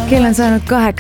Kell on saanud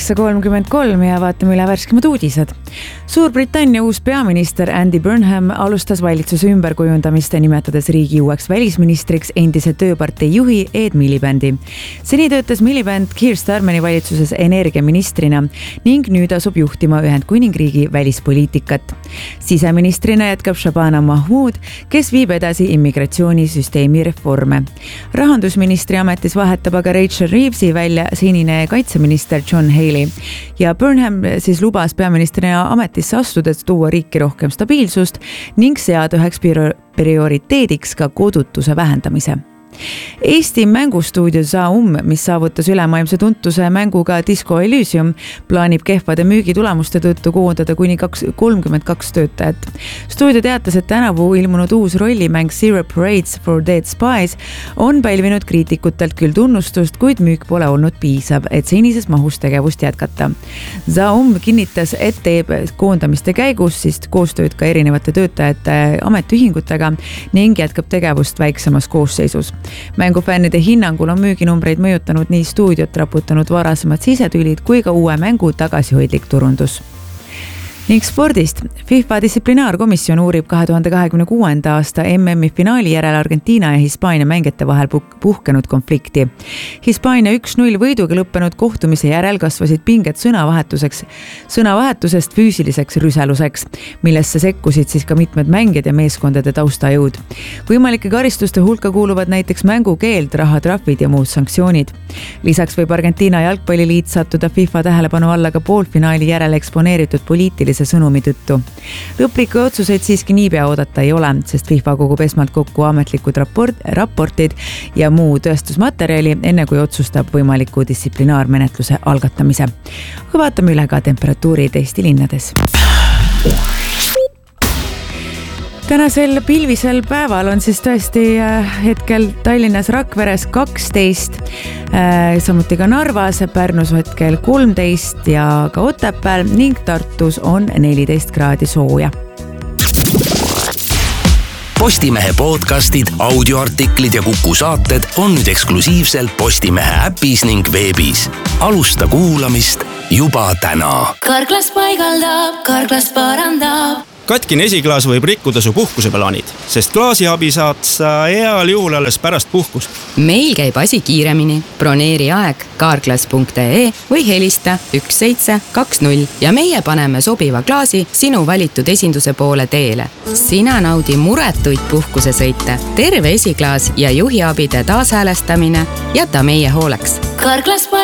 8:33 ja vaatame üle värskemad uudised. Suurbritannia uus peaminister Andy Burnham alustas valitsuse ümberkujundamist, nimetades riigi uueks välisministriks endise tööpartei juhi Ed Milibandi. Seni töötas Miliband Keir Starmeri valitsuses energiaministrina ning nüüd asub juhtima Ühendkuningriigi välispoliitikat. Siseministrina jätkab Shabana Mahmood, kes viib edasi immigratsioonisüsteemi reforme. Rahandusministri ametis vahetab aga Rachel Reevesi välja senine kaitseminister John Haley ja Burnham siis lubas peaministrina ametisse astudes tuua riiki rohkem stabiilsust ning seada üheks prioriteediks ka kodutuse vähendamise. Eesti mängustuudio Zaum, mis saavutas ülemaailmse tuntuse mänguga Disco Elysium, plaanib kehvade müügitulemuste tõttu koondada kuni 32 töötajat. Stuudio teatas, et tänavu ilmunud uus rollimäng Zero Parades for Dead Spies on pälvinud kriitikutelt küll tunnustust, kuid müük pole olnud piisav, et senises mahus tegevust jätkata. Zaum kinnitas, et teeb koondamiste käigus siis koostööd ka erinevate töötajate ametiühingutega ning jätkab tegevust väiksemas koosseisus. Mängufännide hinnangul on müüginumbreid mõjutanud nii stuudiot raputanud varasemad sisetülid kui ka uue mängu tagasihoidlik turundus. Ning spordist. FIFA distsiplinaarkomisjon uurib 2026. aasta MM-i finaali järel Argentiina ja Hispaania mängijate vahel puhkenud konflikti. Hispaania 1-0 võiduga lõppenud kohtumise järel kasvasid pinged sõnavahetusest füüsiliseks rüseluseks, millesse sekkusid siis ka mitmed mängijad ja meeskondade taustajõud. Võimalike karistuste hulka kuuluvad näiteks mängukeeld, rahatrahvid ja muud sanktsioonid. Lisaks võib Argentiina jalgpalliliit sattuda FIFA tähelepanu alla ka poolfinaali järel eksponeeritud poliitilise sõnumi tõttu. Lõplikke otsuseid siiski niipea oodata ei ole, sest FIFA kogub esmalt kokku ametlikud raportid ja muu tõestusmaterjali, enne kui otsustab võimaliku distsiplinaarmenetluse algatamise. Aga vaatame üle ka temperatuurid Eesti linnades. Tänasel pilvisel päeval on siis tõesti hetkel Tallinnas Rakveres 12, samuti ka Narvas, Pärnus hetkel 13 ja ka Otepääl ning Tartus on 14 kraadi sooja. Postimehe podcastid, audioartiklid ja Kuku saated on nüüd eksklusiivselt Postimehe äpis ning veebis. Alusta kuulamist juba täna. Karklas paigaldab, Karklas parandab. Katkine esiklaas võib rikkuda su puhkuseplaanid, sest klaasiabi saad sa heal juhul alles pärast puhkust. Meil käib asi kiiremini. Broneeri aeg karklas.ee või helista 1720 ja meie paneme sobiva klaasi sinu valitud esinduse poole teele. Sina naudi muretuid puhkusesõite, terve esiklaas ja juhiabide taashäälestamine jäta meie hooleks. Karklas